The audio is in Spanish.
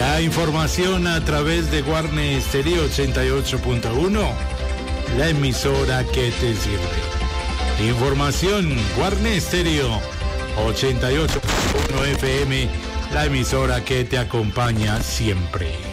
La información a través de Guarne Stereo 88.1, la emisora que te sirve. Información, Guarne Stereo 88.1 FM, la emisora que te acompaña siempre.